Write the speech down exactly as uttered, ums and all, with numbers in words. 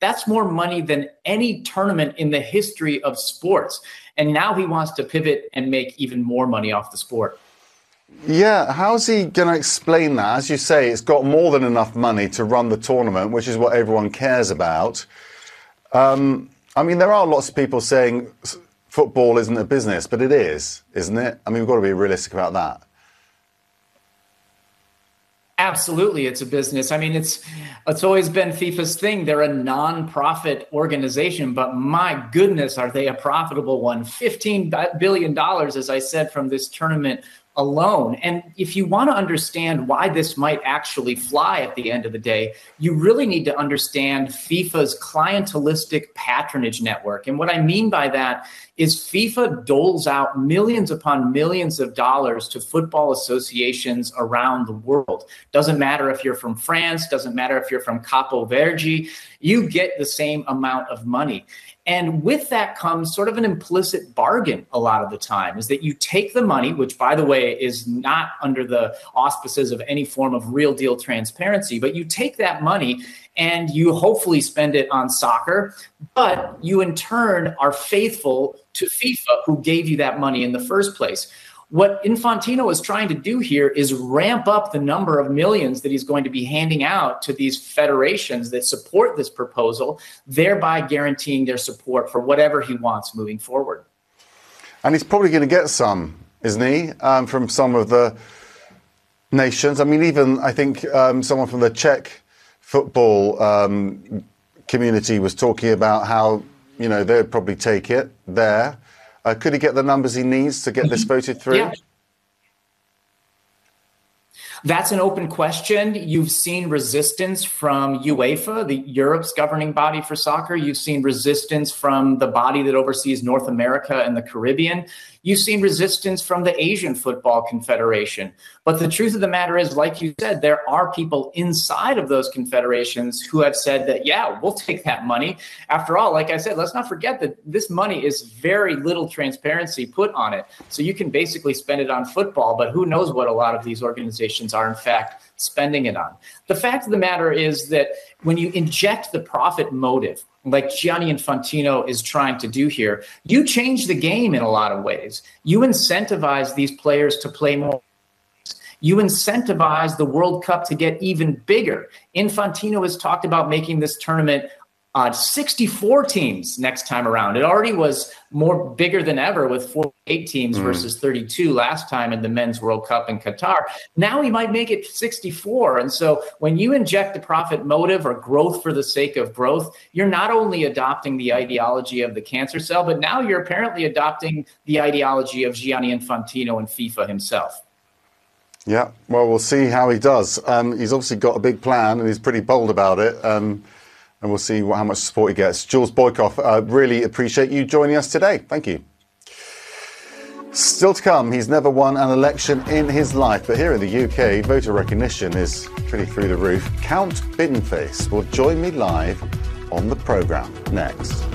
That's more money than any tournament in the history of sports. And now he wants to pivot and make even more money off the sport. Yeah, how's he going to explain that? As you say, it's got more than enough money to run the tournament, which is what everyone cares about. Um, I mean, there are lots of people saying football isn't a business, but it is, isn't it? I mean, we've got to be realistic about that. Absolutely, it's a business. I mean, it's it's always been FIFA's thing. They're a non-profit organization, but my goodness, are they a profitable one? fifteen billion dollars, as I said, from this tournament alone. And if you want to understand why this might actually fly at the end of the day, you really need to understand FIFA's clientelistic patronage network. And what I mean by that is FIFA doles out millions upon millions of dollars to football associations around the world. Doesn't matter if you're from France, doesn't matter if you're from Capo Verde, you get the same amount of money. And with that comes sort of an implicit bargain a lot of the time, is that you take the money, which, by the way, is not under the auspices of any form of real deal transparency, but you take that money and you hopefully spend it on soccer, but you in turn are faithful to FIFA, who gave you that money in the first place. What Infantino is trying to do here is ramp up the number of millions that he's going to be handing out to these federations that support this proposal, thereby guaranteeing their support for whatever he wants moving forward. And he's probably going to get some, isn't he, um, from some of the nations? I mean, even I think um, someone from the Czech football um, community was talking about how, you know, they'd probably take it there. Uh, could he get the numbers he needs to get this voted through? Yeah. That's an open question. You've seen resistance from UEFA, the Europe's governing body for soccer. You've seen resistance from the body that oversees North America and the Caribbean. You've seen resistance from the Asian Football Confederation. But the truth of the matter is, like you said, there are people inside of those confederations who have said that, yeah, we'll take that money. After all, like I said, let's not forget that this money is very little transparency put on it. So you can basically spend it on football, but who knows what a lot of these organizations are, in fact, spending it on. The fact of the matter is that when you inject the profit motive, like Gianni Infantino is trying to do here, you change the game in a lot of ways. You incentivize these players to play more. You incentivize the World Cup to get even bigger. Infantino has talked about making this tournament Uh, sixty-four teams next time around. It already was more bigger than ever with forty-eight teams mm. versus thirty-two last time in the Men's World Cup in Qatar. Now he might make it sixty-four. And so when you inject the profit motive or growth for the sake of growth, you're not only adopting the ideology of the cancer cell, but now you're apparently adopting the ideology of Gianni Infantino and FIFA himself. Yeah, well, we'll see how he does. Um, he's obviously got a big plan and he's pretty bold about it. Um, And we'll see how much support he gets. Jules Boykoff, uh, really appreciate you joining us today. Thank you. Still to come, he's never won an election in his life. But here in the U K, voter recognition is pretty through the roof. Count Bittenface will join me live on the programme next.